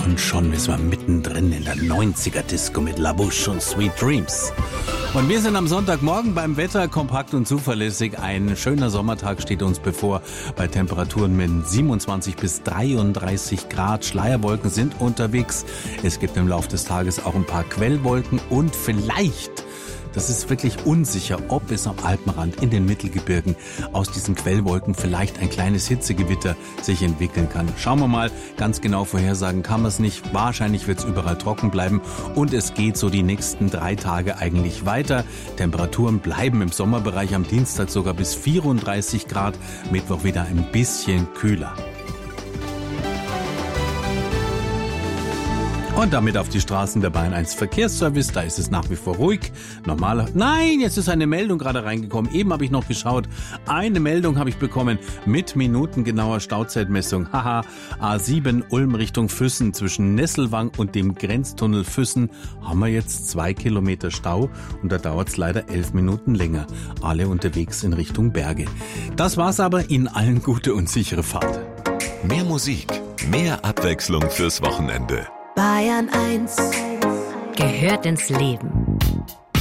Und schon ist man mittendrin in der 90er-Disco mit La Bouche und Sweet Dreams. Und wir sind am Sonntagmorgen beim Wetter, kompakt und zuverlässig. Ein schöner Sommertag steht uns bevor bei Temperaturen mit 27 bis 33 Grad. Schleierwolken sind unterwegs. Es gibt im Laufe des Tages auch ein paar Quellwolken und vielleicht, das ist wirklich unsicher, ob es am Alpenrand in den Mittelgebirgen aus diesen Quellwolken vielleicht ein kleines Hitzegewitter sich entwickeln kann. Schauen wir mal, ganz genau vorhersagen kann man es nicht. Wahrscheinlich wird es überall trocken bleiben und es geht so die nächsten 3 Tage eigentlich weiter. Temperaturen bleiben im Sommerbereich, am Dienstag sogar bis 34 Grad, Mittwoch wieder ein bisschen kühler. Und damit auf die Straßen der Bayern 1 Verkehrsservice. Da ist es nach wie vor ruhig. Nein, jetzt ist eine Meldung gerade reingekommen. Eben habe ich noch geschaut. Eine Meldung habe ich bekommen mit minutengenauer Stauzeitmessung. Haha, A7 Ulm Richtung Füssen. Zwischen Nesselwang und dem Grenztunnel Füssen haben wir jetzt 2 Kilometer Stau. Und da dauert es leider 11 Minuten länger. Alle unterwegs in Richtung Berge. Das war's aber. Ihnen allen gute und sichere Fahrt. Mehr Musik, mehr Abwechslung fürs Wochenende. Bayern 1 gehört ins Leben.